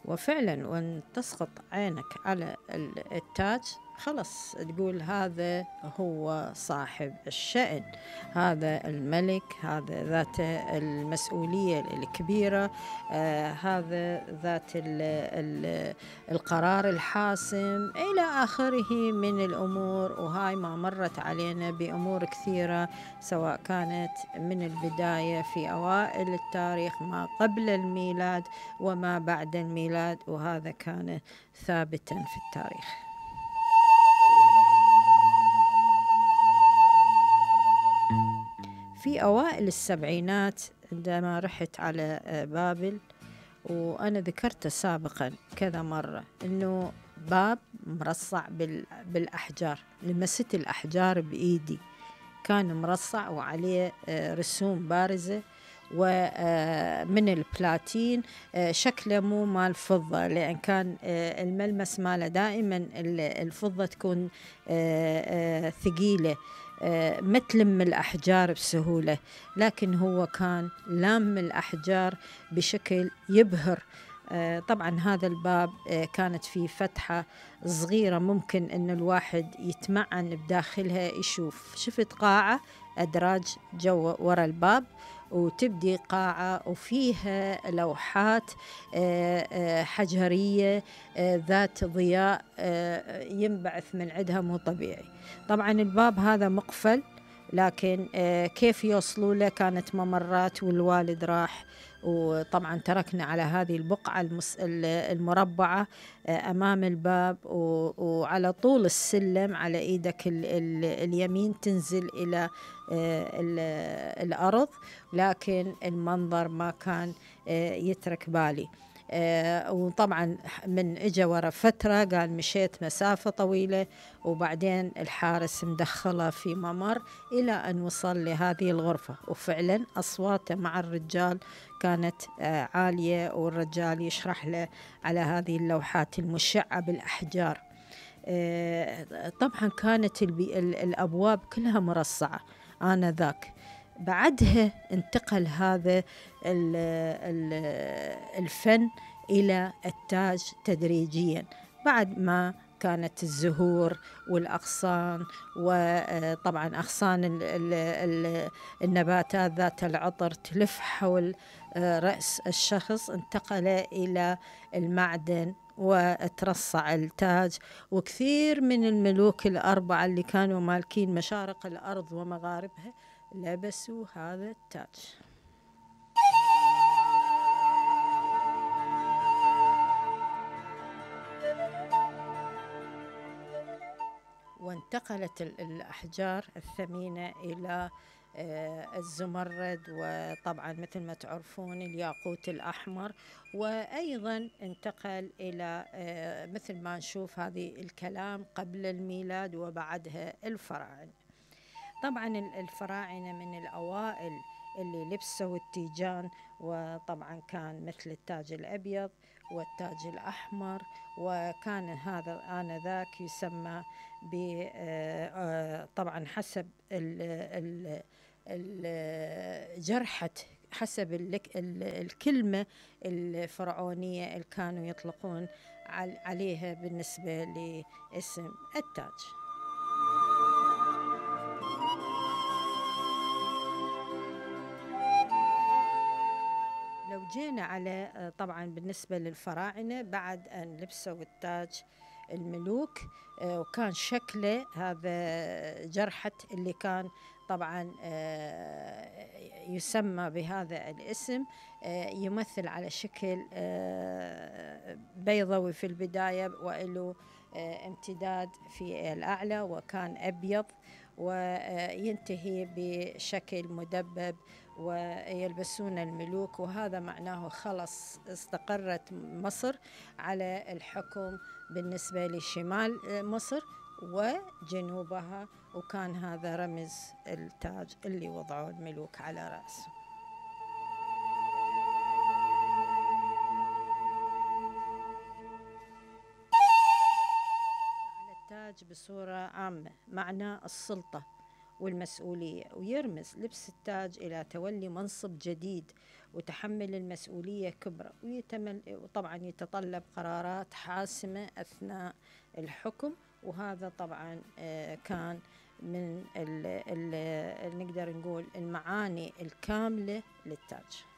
وفعلا وأن تسقط عينك على التاج خلص تقول هذا هو صاحب الشأن، هذا الملك، هذا ذات المسؤولية الكبيرة، هذا ذات القرار الحاسم إلى آخره من الأمور. وهاي ما مرت علينا بأمور كثيرة، سواء كانت من البداية في أوائل التاريخ ما قبل الميلاد وما بعد الميلاد، وهذا كان ثابتا في التاريخ. في أوائل السبعينات عندما رحت على بابل، وأنا ذكرت سابقا كذا مرة أنه باب مرصع بالأحجار، لمست الأحجار بإيدي، كان مرصع وعليه رسوم بارزة ومن البلاتين، شكله مو مال فضة، لأن كان الملمس ماله دائما الفضة تكون ثقيلة ما تلم الأحجار بسهولة، لكن هو كان لام الأحجار بشكل يبهر. طبعا هذا الباب كانت فيه فتحة صغيرة ممكن أن الواحد يتمعن بداخلها يشوف. شفت قاعة أدراج جو ورا الباب، وتبدي قاعة وفيها لوحات حجرية ذات ضياء ينبعث من عندها مو طبيعي. طبعا الباب هذا مقفل، لكن كيف يوصلوا له؟ كانت ممرات والوالد راح، وطبعا تركنا على هذه البقعة المربعة أمام الباب، وعلى طول السلم على إيدك اليمين تنزل إلى الأرض، لكن المنظر ما كان يترك بالي. وطبعا من اجى ورا فترة قال مشيت مسافة طويلة، وبعدين الحارس مدخله في ممر إلى أن وصل لهذه الغرفة، وفعلا أصواته مع الرجال كانت عالية، والرجال يشرح له على هذه اللوحات المشعة بالأحجار. طبعا كانت الأبواب كلها مرصعة آنذاك. بعدها انتقل هذا الفن إلى التاج تدريجيا، بعد ما كانت الزهور والأغصان، وطبعا أغصان النباتات ذات العطر تلف حول رأس الشخص، انتقل إلى المعدن وترصع التاج. وكثير من الملوك الأربعة اللي كانوا مالكين مشارق الأرض ومغاربها لبسوا هذا التاج. وانتقلت الأحجار الثمينة إلى الزمرد، وطبعا مثل ما تعرفون الياقوت الأحمر، وأيضا انتقل إلى مثل ما نشوف هذه الكلام قبل الميلاد وبعدها الفراعنة. طبعا الفراعنة من الأوائل اللي لبسوا التيجان، وطبعا كان مثل التاج الأبيض والتاج الأحمر، وكان هذا آنذاك يسمى طبعا حسب جرحة، حسب الكلمة الفرعونية اللي كانوا يطلقون عليها بالنسبة لاسم التاج. لو جينا على طبعا بالنسبة للفراعنة بعد أن لبسوا التاج الملوك، وكان شكله هذا جرحة اللي كان طبعا يسمى بهذا الاسم، يمثل على شكل بيضوي في البداية، وإله امتداد في الأعلى، وكان أبيض، وينتهي بشكل مدبب، ويلبسون الملوك. وهذا معناه خلص استقرت مصر على الحكم بالنسبة لشمال مصر وجنوبها، وكان هذا رمز التاج اللي وضعوا الملوك على رأسه. على التاج بصورة عامة معنى السلطة والمسؤولية، ويرمز لبس التاج إلى تولي منصب جديد وتحمل المسؤولية كبرى، وطبعا يتطلب قرارات حاسمة أثناء الحكم. وهذا طبعا كان من نقدر نقول المعاني الكاملة للتاج.